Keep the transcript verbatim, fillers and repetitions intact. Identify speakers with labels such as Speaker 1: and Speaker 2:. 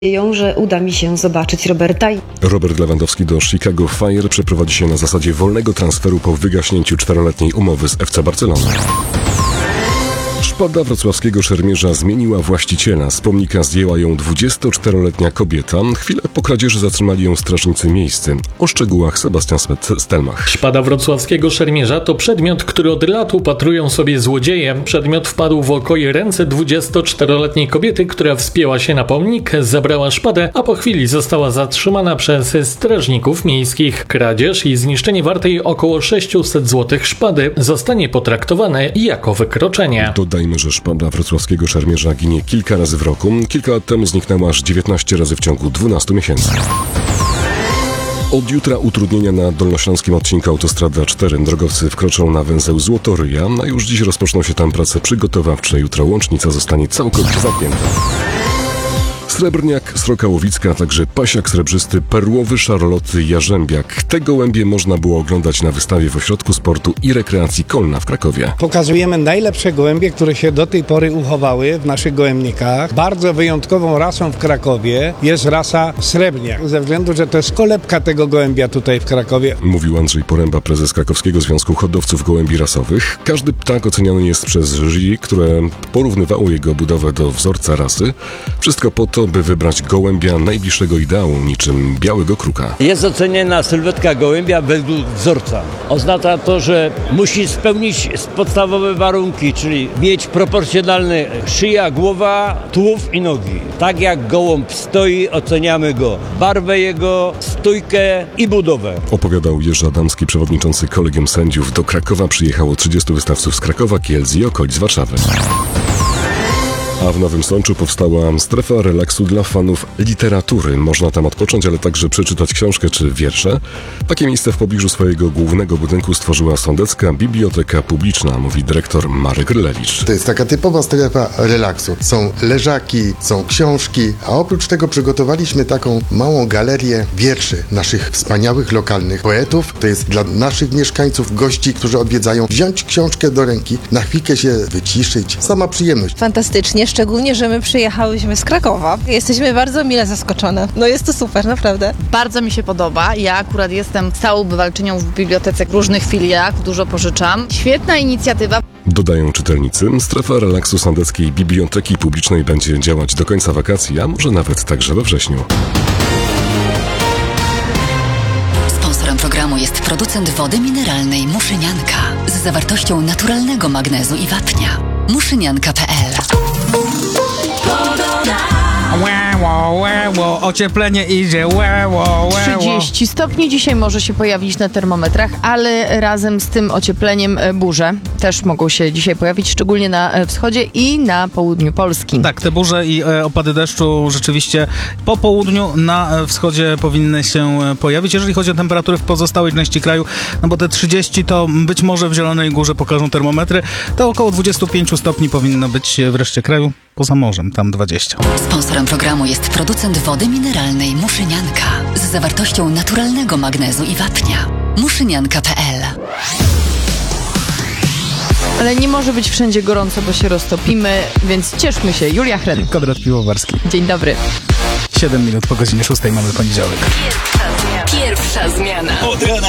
Speaker 1: nadzieją, że uda mi się zobaczyć Roberta.
Speaker 2: Robert Lewandowski do Chicago Fire przeprowadzi się na zasadzie wolnego transferu po wygaśnięciu czteroletniej umowy z F C Barcelona. Szpada wrocławskiego szermierza zmieniła właściciela. Z pomnika zdjęła ją dwudziestoczteroletnia kobieta. Chwilę po kradzieży zatrzymali ją strażnicy miejscy. O szczegółach Sebastian Stelmach.
Speaker 3: Szpada wrocławskiego szermierza to przedmiot, który od lat upatrują sobie złodzieje. Przedmiot wpadł w oko i ręce dwudziestoczteroletniej kobiety, która wspięła się na pomnik, zabrała szpadę, a po chwili została zatrzymana przez strażników miejskich. Kradzież i zniszczenie wartej około sześćset złotych szpady zostanie potraktowane jako wykroczenie.
Speaker 2: Dodajmy, że szpada wrocławskiego szermierza ginie kilka razy w roku. Kilka lat temu zniknęła aż dziewiętnaście razy w ciągu dwunastu miesięcy. Od jutra utrudnienia na dolnośląskim odcinku autostrady A cztery. Drogowcy wkroczą na węzeł Złotoryja, a już dziś rozpoczną się tam prace przygotowawcze. Jutro łącznica zostanie całkowicie zamknięta. Srebrniak, sroka łowicka, a także pasiak srebrzysty, perłowy szarloty jarzębiak. Te gołębie można było oglądać na wystawie w Ośrodku Sportu i Rekreacji Kolna w Krakowie.
Speaker 4: Pokazujemy najlepsze gołębie, które się do tej pory uchowały w naszych gołębnikach. Bardzo wyjątkową rasą w Krakowie jest rasa srebrniak, ze względu, że to jest kolebka tego gołębia tutaj w Krakowie.
Speaker 2: Mówił Andrzej Poręba, prezes Krakowskiego Związku Hodowców Gołębi Rasowych. Każdy ptak oceniany jest przez jury, które porównywało jego budowę do wzorca rasy. Wszystko po to, by wybrać gołębia najbliższego ideału, niczym białego kruka.
Speaker 5: Jest oceniana sylwetka gołębia według wzorca. Oznacza to, że musi spełnić podstawowe warunki, czyli mieć proporcjonalne szyja, głowa, tułów i nogi. Tak jak gołąb stoi, oceniamy go barwę jego, stójkę i budowę.
Speaker 2: Opowiadał Jerzy Adamski, przewodniczący Kolegium Sędziów. Do Krakowa przyjechało trzydziestu wystawców z Krakowa, Kielc i okolic Warszawy. A w Nowym Sączu powstała strefa relaksu dla fanów literatury. Można tam odpocząć, ale także przeczytać książkę czy wiersze. Takie miejsce w pobliżu swojego głównego budynku stworzyła Sądecka Biblioteka Publiczna, mówi dyrektor Marek Rylewicz.
Speaker 6: To jest taka typowa strefa relaksu. Są leżaki, są książki, a oprócz tego przygotowaliśmy taką małą galerię wierszy naszych wspaniałych lokalnych poetów. To jest dla naszych mieszkańców, gości, którzy odwiedzają, wziąć książkę do ręki, na chwilkę się wyciszyć. Sama przyjemność.
Speaker 7: Fantastycznie. Szczególnie, że my przyjechałyśmy z Krakowa. Jesteśmy bardzo mile zaskoczone. No jest to super, naprawdę.
Speaker 8: Bardzo mi się podoba. Ja akurat jestem stałą bywalczynią w bibliotece w różnych filiach, dużo pożyczam. Świetna inicjatywa.
Speaker 2: Dodają czytelnicy, strefa relaksu Sądeckiej Biblioteki Publicznej będzie działać do końca wakacji, a może nawet także we wrześniu.
Speaker 9: Sponsorem programu jest producent wody mineralnej Muszynianka z zawartością naturalnego magnezu i wapnia. muszynianka kropka pe el.
Speaker 10: Łeło, łeło, ocieplenie idzie, łeło, łeło.
Speaker 11: trzydzieści stopni dzisiaj może się pojawić na termometrach, ale razem z tym ociepleniem burze też mogą się dzisiaj pojawić, szczególnie na wschodzie i na południu Polski.
Speaker 10: Tak, te burze i e, opady deszczu rzeczywiście po południu na wschodzie powinny się pojawić. Jeżeli chodzi o temperatury w pozostałej części kraju, no bo te trzydzieści to być może w Zielonej Górze pokażą termometry, to około dwadzieścia pięć stopni powinno być w reszcie kraju, poza morzem, tam dwadzieścia.
Speaker 9: Sponsorem programu jest producent wody mineralnej Muszynianka z zawartością naturalnego magnezu i wapnia. muszynianka kropka pe el.
Speaker 11: Ale nie może być wszędzie gorąco, bo się roztopimy, więc cieszmy się. Julia Hren.
Speaker 10: Konrad Piwowarski.
Speaker 11: Dzień dobry.
Speaker 10: siedem minut po godzinie szóstej mamy poniedziałek.
Speaker 9: Pierwsza zmiana. Pierwsza zmiana.
Speaker 12: Od rana